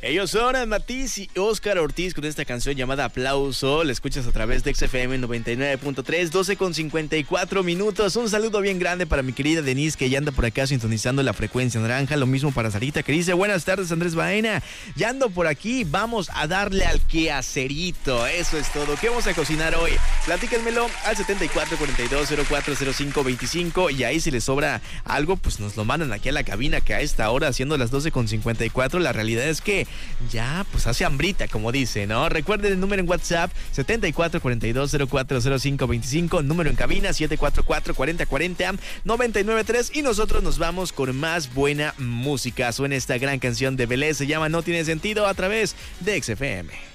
Ellos son Matiz y Óscar Ortiz con esta canción llamada Aplauso. La escuchas a través de XFM 99.3, 12:54. Un saludo bien grande para mi querida Denise, que ya anda por acá sintonizando la frecuencia naranja. Lo mismo para Sarita, que dice: buenas tardes, Andrés Baena. Ya ando por aquí, vamos a darle al quehacerito. Eso es todo. ¿Qué vamos a cocinar hoy? Platíquenmelo al 7442040525. Y ahí, si les sobra algo, pues nos lo mandan aquí a la cabina, que a esta hora, siendo las 12:54, la realidad es que ya pues hace hambrita, como dice, ¿no? Recuerden el número en WhatsApp 7442040525, número en cabina 744-4040-993, y nosotros nos vamos con más buena música. Suena esta gran canción de Belé, se llama No Tiene Sentido, a través de XFM.